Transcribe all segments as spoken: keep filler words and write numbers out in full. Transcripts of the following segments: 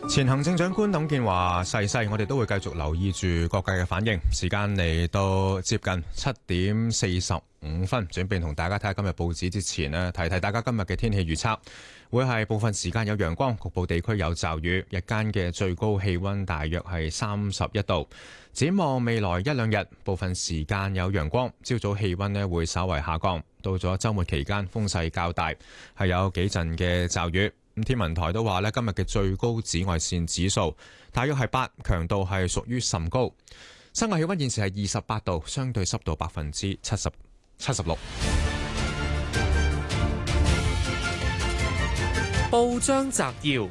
前行政長官董建華逝世，我哋都會繼續留意住各界嘅反應。時間嚟到接近七點四十五分，準備同大家睇下今日報紙之前呢，提提大家今日嘅天氣預測，會係部分時間有陽光，局部地區有驟雨，日間嘅最高氣溫大約係三十一度。展望未來一兩日，部分時間有陽光，朝早氣溫呢會稍為下降，到咗週末期間風勢較大，係有幾陣嘅驟雨。咁天文台都話咧，今日嘅最高紫外線指數大約係八，強度係屬於甚高。室外氣溫現時係二十八度，相對濕度百分之七十七十六。 報章摘要：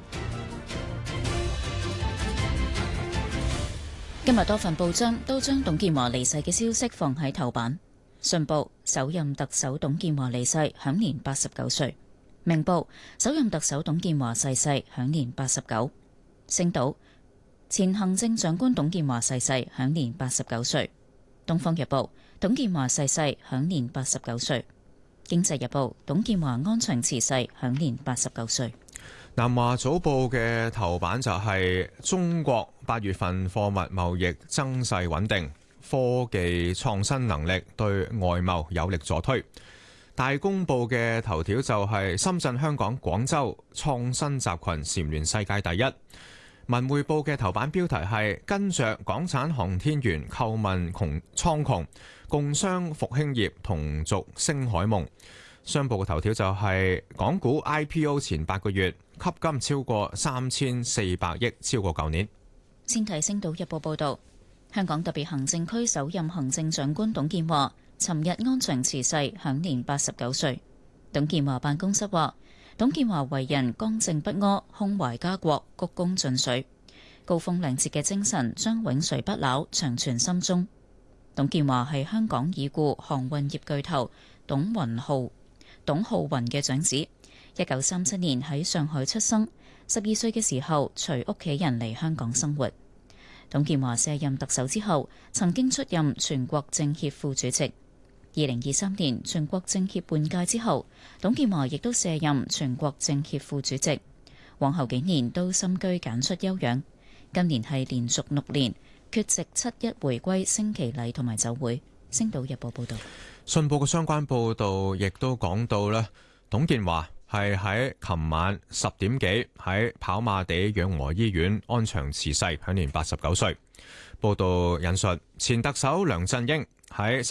今日多份報章都將董建華離世嘅消息放喺頭版。信報：首任特首董建華離世，享年八十九歲。明報：首任特首董建華逝世，享年八十九。星島：前行政長官董建華逝世，享年八十九歲。東方日報：董建華逝世，享年八十九歲。經濟日報：董建華安詳辭世，享年八十九歲。 南華早報嘅頭版就係中國八月份貨物貿易增勢穩定，科技創新能力對外貿有力助推。大公報嘅頭條就係深圳、香港、廣州創新集群蟬聯世界第一。文匯報嘅頭版標題係跟着港產航天員叩問窮蒼穹，共商復興業同續星海夢。商報嘅頭條就係港股 I P O 前八個月吸金超過三千四百億，超過舊年。 先睇《星島日報》報道，香港特別行政區首任行政長官董建華尋日安詳辭世，享年八十九歲。董建華辦公室話，董建華為人剛正不阿，胸懷家國，鞠躬盡瘁，高風亮節嘅精神將永垂不朽，長存心中。董建華係香港已故航運業巨頭董雲浩、董浩雲嘅長子，一九三七年喺上海出生，十二歲嘅時候隨屋企人嚟香港生活。董建華卸任特首之後，曾經出任全國政協副主席。二零二三年全國政協換屆之後，董建華亦都卸任全國政協副主席。往後幾年都深居簡出休養。今年係連續六年缺席七一回歸升旗禮同埋酒會。星島日報報道。 信報嘅相關報導亦都講到咧，董建華係喺琴晚十點幾喺跑馬地養和醫院安詳辭世，享年八十九歲。報導引述前特首梁振英喺